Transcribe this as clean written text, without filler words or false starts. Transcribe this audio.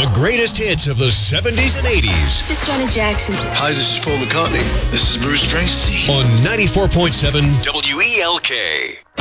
The greatest hits of the 70s and 80s. This is Janet Jackson. Hi, this is Paul McCartney. This is Bruce Springsteen. On 94.7 WELK.